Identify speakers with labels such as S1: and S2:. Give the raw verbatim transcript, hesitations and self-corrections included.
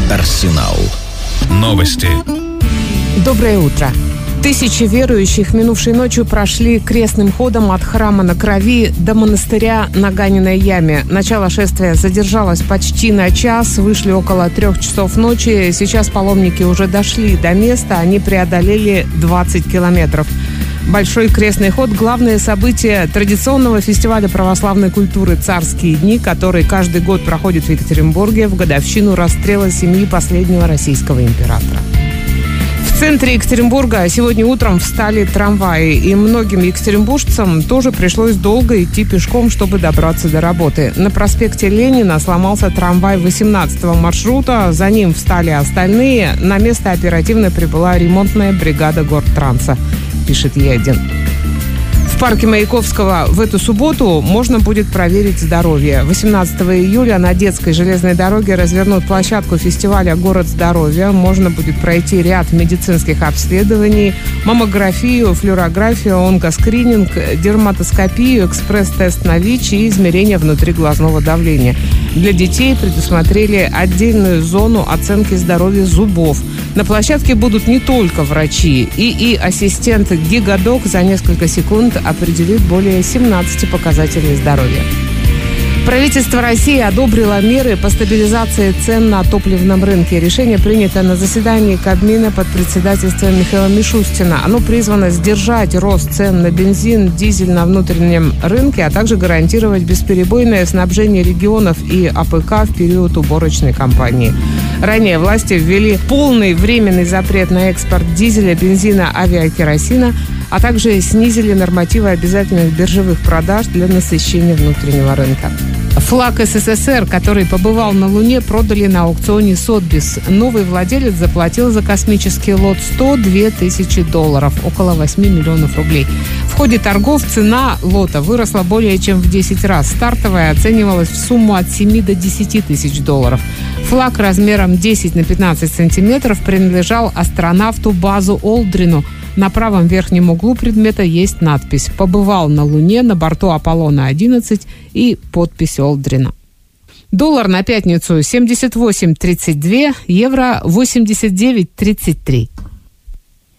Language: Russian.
S1: Арсенал новости.
S2: Доброе утро. Тысячи верующих минувшей ночью прошли крестным ходом от храма на Крови до монастыря на Ганиной яме. Начало шествия задержалось почти на час, вышли около трех часов ночи. Сейчас паломники уже дошли до места, они преодолели двадцать километров. Большой крестный ход – главное событие традиционного фестиваля православной культуры «Царские дни», который каждый год проходит в Екатеринбурге в годовщину расстрела семьи последнего российского императора. В центре Екатеринбурга сегодня утром встали трамваи, и многим екатеринбуржцам тоже пришлось долго идти пешком, чтобы добраться до работы. На проспекте Ленина сломался трамвай восемнадцатого маршрута, за ним встали остальные. На место оперативно прибыла ремонтная бригада Гортранса, пишет Е один. В парке Маяковского в эту субботу можно будет проверить здоровье. восемнадцатого июля на Детской железной дороге развернут площадку фестиваля «Город здоровья». Можно будет пройти ряд медицинских обследований: маммографию, флюорографию, онкоскрининг, дерматоскопию, экспресс-тест на ВИЧ и измерение внутриглазного давления. Для детей предусмотрели отдельную зону оценки здоровья зубов. На площадке будут не только врачи. ИИ-ассистент «Гигадок» за несколько секунд определит более семнадцати показателей здоровья. Правительство России одобрило меры по стабилизации цен на топливном рынке. Решение принято на заседании Кабмина под председательством Михаила Мишустина. Оно призвано сдержать рост цен на бензин, дизель на внутреннем рынке, а также гарантировать бесперебойное снабжение регионов и АПК в период уборочной кампании. Ранее власти ввели полный временный запрет на экспорт дизеля, бензина, авиакеросина, а также снизили нормативы обязательных биржевых продаж для насыщения внутреннего рынка. Флаг СССР, который побывал на Луне, продали на аукционе Сотбис. Новый владелец заплатил за космический лот сто две тысячи долларов, около восемь миллионов рублей. В ходе торгов цена лота выросла более чем в десять раз. Стартовая оценивалась в сумму от семи до десяти тысяч долларов. Флаг размером десять на пятнадцать сантиметров принадлежал астронавту Базу Олдрину. На правом верхнем углу предмета есть надпись «Побывал на Луне на борту Аполлона одиннадцать» и подпись Олдрина. Доллар на пятницу семьдесят восемь тридцать два, евро восемьдесят девять тридцать три.